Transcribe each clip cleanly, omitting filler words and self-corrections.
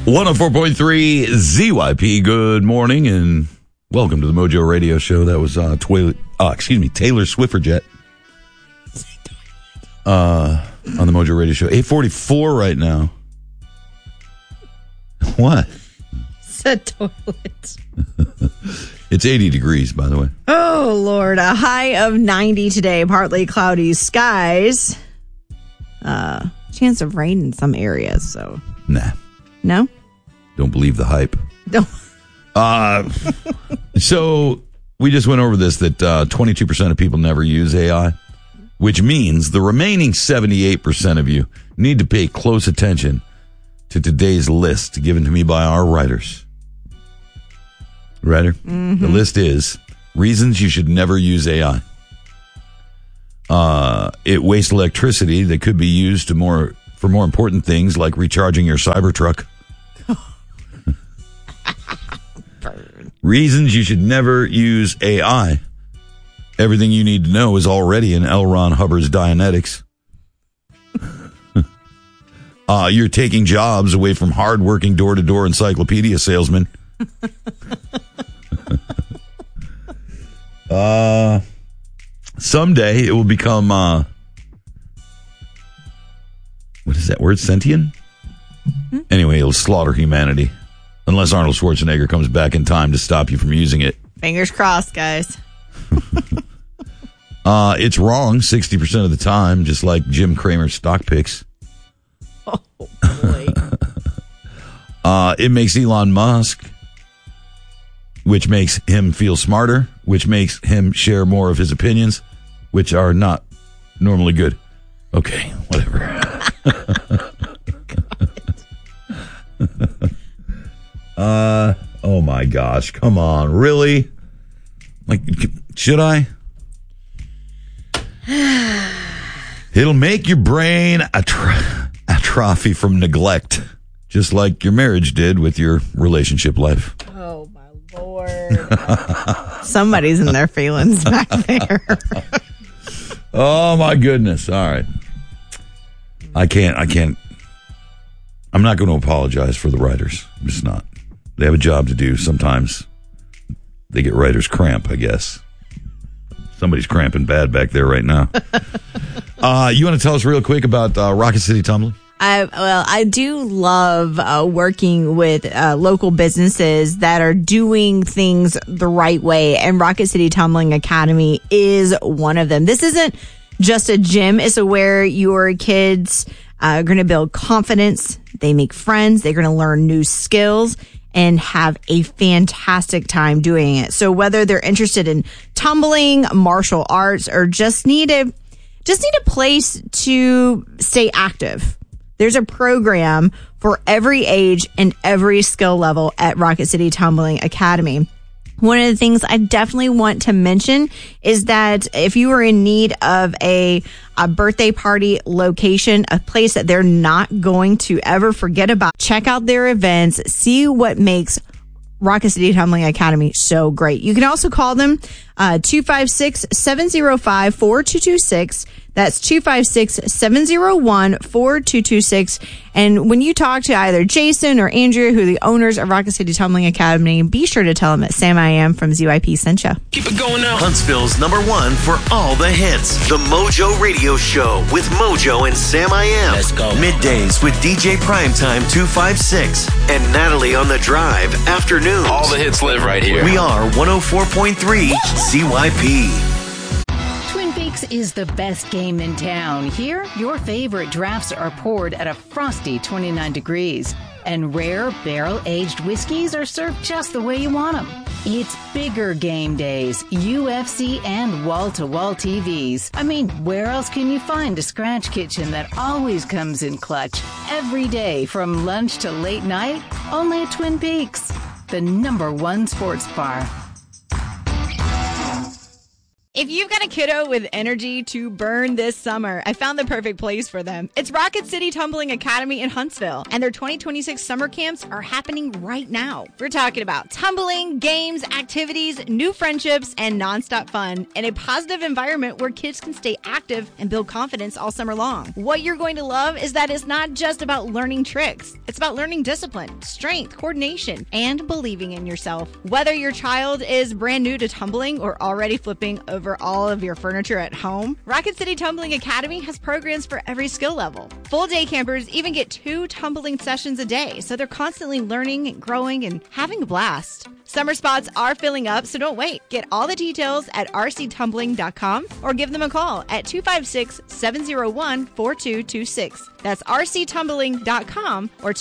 104.3 ZYP. Good morning and welcome to the Mojo Radio Show. That was Taylor Swifferjet on the Mojo Radio Show. 8:44 right now. What? Said toilet. It's 80 degrees, by the way. Oh, Lord. A high of 90 today. Partly cloudy skies. Chance of rain in some areas, so. Nah. No? Don't believe the hype. Don't. So we just went over this, that 22% of people never use AI, which means the remaining 78% of you need to pay close attention to today's list given to me by our writers. Writer? Mm-hmm. The list is reasons you should never use AI. It wastes electricity that could be used for more important things like recharging your Cybertruck. Reasons you should never use AI. Everything you need to know is already in L. Ron Hubbard's Dianetics. You're taking jobs away from hardworking door-to-door encyclopedia salesmen. Someday it will become, what is that word? Sentient? Mm-hmm. Anyway, it'll slaughter humanity. Unless Arnold Schwarzenegger comes back in time to stop you from using it. Fingers crossed, guys. It's wrong 60% of the time, just like Jim Cramer's stock picks. Oh, boy. It makes Elon Musk, which makes him feel smarter, which makes him share more of his opinions, which are not normally good. Okay, whatever. Oh my gosh, come on, really? Like, should I? It'll make your brain atrophy from neglect, just like your marriage did with your relationship life. Oh my Lord. Somebody's in their feelings back there. Oh my goodness. All right. I can't. I'm not going to apologize for the writers. I'm just not. They have a job to do. Sometimes they get writer's cramp, I guess. Somebody's cramping bad back there right now. You want to tell us real quick about Rocket City Tumbling? I do love working with local businesses that are doing things the right way, and Rocket City Tumbling Academy is one of them. This isn't just a gym. It's where your kids are going to build confidence. They make friends. They're going to learn new skills and have a fantastic time doing it. So whether they're interested in tumbling, martial arts, or just need a place to stay active, there's a program for every age and every skill level at Rocket City Tumbling Academy. One of the things I definitely want to mention is that if you are in need of a birthday party location, a place that they're not going to ever forget about, check out their events, see what makes Rocket City Tumbling Academy so great. You can also call them 256-705-4226. That's 256-701-4226. And when you talk to either Jason or Andrea, who are the owners of Rocket City Tumbling Academy, be sure to tell them that Sam I Am from ZYP sent you. Keep it going now. Huntsville's #1 for all the hits. The Mojo Radio Show with Mojo and Sam I Am. Let's go. Middays with DJ Primetime 256 and Natalie on the Drive afternoons. All the hits live right here. We are 104.3 CYP. Twin Peaks is the best game in town. Here, your favorite drafts are poured at a frosty 29 degrees. And rare barrel-aged whiskeys are served just the way you want them. It's bigger game days, UFC, and wall-to-wall TVs. I mean, where else can you find a scratch kitchen that always comes in clutch every day from lunch to late night? Only at Twin Peaks, the #1 sports bar. If you've got a kiddo with energy to burn this summer, I found the perfect place for them. It's Rocket City Tumbling Academy in Huntsville, and their 2026 summer camps are happening right now. We're talking about tumbling, games, activities, new friendships, and nonstop fun in a positive environment where kids can stay active and build confidence all summer long. What you're going to love is that it's not just about learning tricks. It's about learning discipline, strength, coordination, and believing in yourself. Whether your child is brand new to tumbling or already flipping over all of your furniture at home, Rocket City Tumbling Academy has programs for every skill level. Full day campers even get 2 tumbling sessions a day, so they're constantly learning and growing and having a blast. Summer spots are filling up, so don't wait. Get all the details at rctumbling.com or give them a call at 256-701-4226. That's rctumbling.com or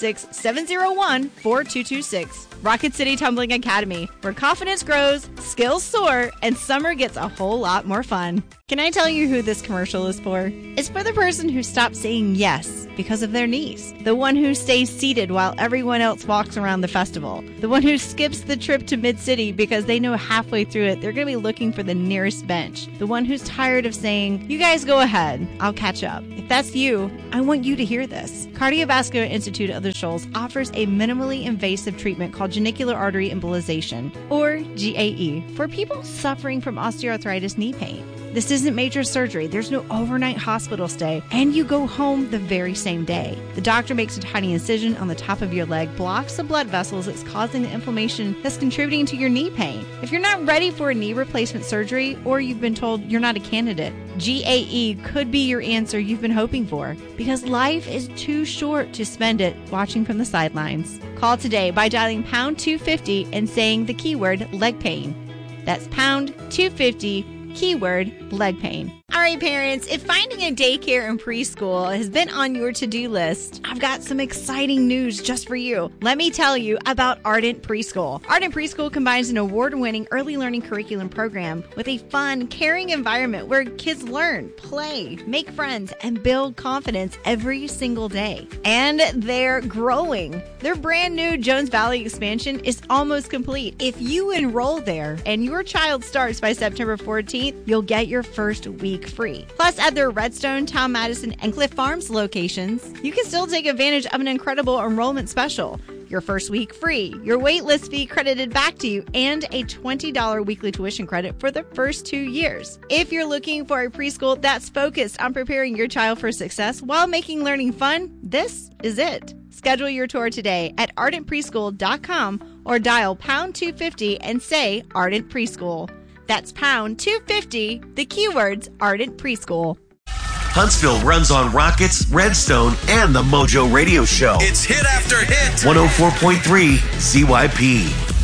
256-701-4226. Rocket City Tumbling Academy, where confidence grows, skills soar, and summer gets a whole lot more fun. Can I tell you who this commercial is for? It's for the person who stopped saying yes because of their knees. The one who stays seated while everyone else walks around the festival. The one who skips the trip to Mid-City because they know halfway through it they're going to be looking for the nearest bench. The one who's tired of saying, you guys go ahead, I'll catch up. If that's you, I want you to hear this. Cardiovascular Institute of the Shoals offers a minimally invasive treatment called genicular artery embolization, or GAE, for people suffering from osteoarthritis knee pain. This isn't major surgery. There's no overnight hospital stay, and you go home the very same day. The doctor makes a tiny incision on the top of your leg, blocks the blood vessels that's causing the inflammation that's contributing to your knee pain. If you're not ready for a knee replacement surgery, or you've been told you're not a candidate, GAE could be your answer you've been hoping for, because life is too short to spend it watching from the sidelines. Call today by dialing pound 250 and saying the keyword leg pain. That's pound 250 keyword leg pain. All right, parents, if finding a daycare and preschool has been on your to-do list, I've got some exciting news just for you. Let me tell you about Ardent Preschool. Ardent Preschool combines an award-winning early learning curriculum program with a fun, caring environment where kids learn, play, make friends, and build confidence every single day. And they're growing. Their brand new Jones Valley expansion is almost complete. If you enroll there and your child starts by September 14th, you'll get your first week free. Plus, at their Redstone, Tom Madison, and Cliff Farms locations, you can still take advantage of an incredible enrollment special. Your first week free, your waitlist fee credited back to you, and a $20 weekly tuition credit for the first 2 years. If you're looking for a preschool that's focused on preparing your child for success while making learning fun, this is it. Schedule your tour today at ardentpreschool.com or dial pound 250 and say Ardent Preschool. That's pound 250, the keywords Ardent Preschool. Huntsville runs on Rockets, Redstone, and the Mojo Radio Show. It's hit after hit. 104.3 CYP.